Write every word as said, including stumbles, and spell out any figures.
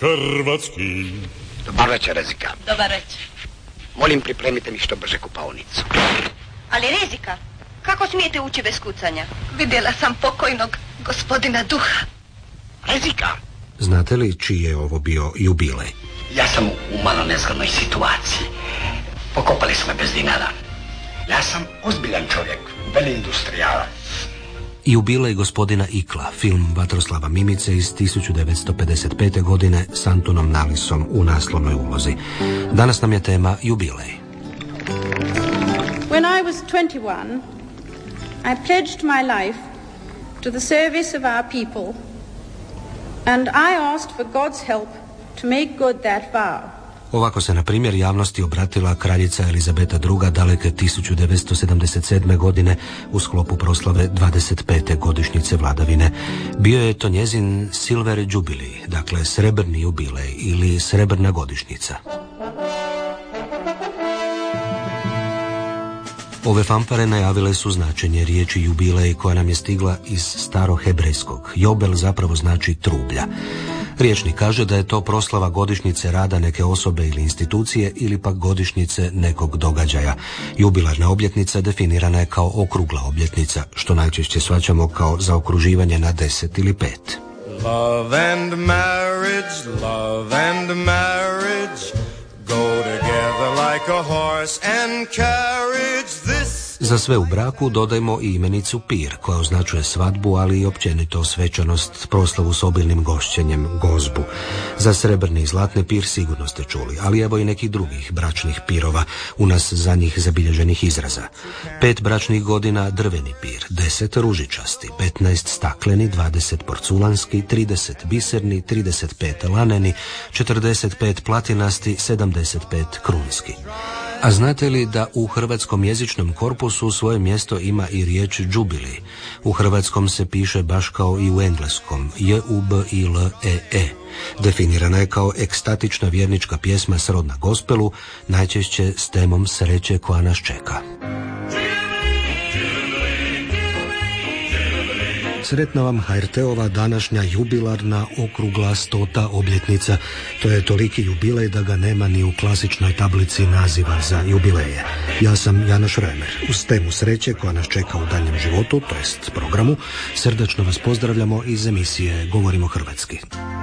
hrvatski. Dobar večer, Rezika. Dobar večer. Molim, pripremite mi što brže kupaonicu. Ali Rezika, kako smijete ući bez kucanja? Vidjela sam pokojnog gospodina Duha. Rezika! Znate li čiji je ovo bio jubilej? Ja sam u malo nezgodnoj situaciji. Pokopali su me bez dinara. Ja sam ozbiljan čovjek, veleindustrijala. Jubilej gospodina Ikla, film Vatroslava Mimice iz tisuću devetsto pedeset pete. godine s Antunom Nalisom u naslovnoj ulozi. Danas nam je tema jubilej. When I was twenty-one, I pledged my life to the service of our people, and I asked for God's help to make good that vow. Ovako se na primjer javnosti obratila kraljica Elizabeta druga. daleke tisuću devetsto sedamdeset sedme. godine u sklopu proslave dvadeset pete. godišnjice vladavine. Bio je to njezin Silver Jubilee, dakle srebrni jubilej ili srebrna godišnjica. Ove fanfare najavile su značenje riječi jubilej koja nam je stigla iz starohebrejskog. Jobel zapravo znači trublja. Riječnik kaže da je to proslava godišnjice rada neke osobe ili institucije ili pak godišnjice nekog događaja. Jubilarna obljetnica definirana je kao okrugla obljetnica, što najčešće shvaćamo kao zaokruživanje na deset ili pet. Love and marriage, love and marriage go together like a horse and carriage. This Za sve u braku dodajmo i imenicu pir, koja označuje svadbu, ali i općenito svečanost, proslavu s obilnim gošćenjem, gozbu. Za srebrni i zlatni pir sigurno ste čuli, ali evo i nekih drugih bračnih pirova, u nas za njih zabilježenih izraza. Pet bračnih godina drveni pir, deset ružičasti, petnaest stakleni, dvadeset porculanski, trideset biserni, trideset pet laneni, četrdeset pet platinasti, sedamdeset pet krunski. A znate li da u hrvatskom jezičnom korpusu svoje mjesto ima i riječ jubilee? U hrvatskom se piše baš kao i u engleskom, J U B I L E E. Definirana je kao ekstatična vjernička pjesma srodna gospelu, najčešće s temom sreće koja nas čeka. Sretna vam H R T-ova današnja jubilarna okrugla stota obljetnica. To je toliki jubilej da ga nema ni u klasičnoj tablici naziva za jubileje. Ja sam Jana Šremer. Uz temu sreće koja nas čeka u daljnjem životu, to jest programu, srdačno vas pozdravljamo iz emisije Govorimo hrvatski.